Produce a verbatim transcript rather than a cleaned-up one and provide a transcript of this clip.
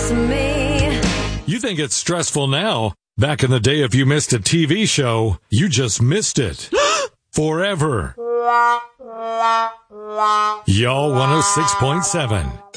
miss me. You think it's stressful now? Back in the day, if you missed a T V show, you just missed it. Forever. Y'all one oh six point seven.